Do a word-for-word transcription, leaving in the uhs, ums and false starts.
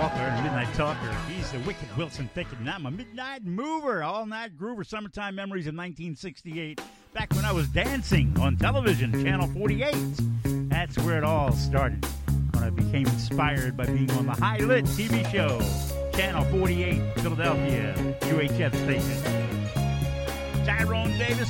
Walker, Midnight Talker. He's the Wicked Wilson Pickett, and I'm a Midnight Mover, all-night groover, summertime memories of nineteen sixty-eight, back when I was dancing on television, Channel forty-eight. That's where it all started, when I became inspired by being on the high-lit T V show, Channel forty-eight, Philadelphia, U H F station. Tyrone Davis